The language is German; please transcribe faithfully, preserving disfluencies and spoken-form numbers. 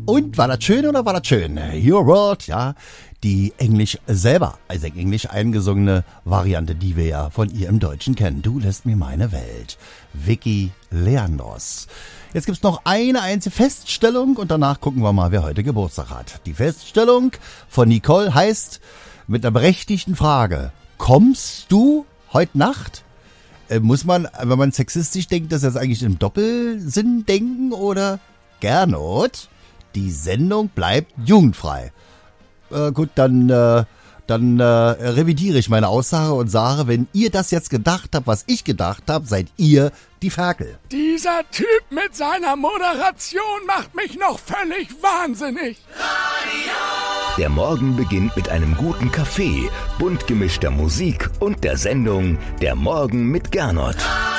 Und war das schön oder war das schön? Your World, ja, die Englisch selber, also Englisch eingesungene Variante, die wir ja von ihr im Deutschen kennen. Du lässt mir meine Welt. Vicky Leandros. Jetzt gibt's noch eine einzige Feststellung und danach gucken wir mal, wer heute Geburtstag hat. Die Feststellung von Nicole heißt mit einer berechtigten Frage: Kommst du heute Nacht? Äh, muss man, wenn man sexistisch denkt, das jetzt eigentlich im Doppelsinn denken oder Gernot? Die Sendung bleibt jugendfrei. Äh, gut, dann, äh, dann äh, revidiere ich meine Aussage und sage, wenn ihr das jetzt gedacht habt, was ich gedacht habe, seid ihr die Ferkel. Dieser Typ mit seiner Moderation macht mich noch völlig wahnsinnig. Radio. Der Morgen beginnt mit einem guten Kaffee, bunt gemischter Musik und der Sendung Der Morgen mit Gernot.